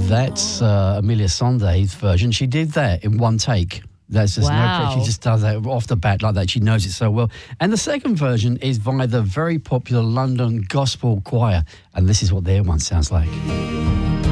That's Amelia Sonday's version. She did that in one take. That's just no pressure. She just does that off the bat like that. She knows it so well. And the second version is via the very popular London Gospel Choir. And this is what their one sounds like.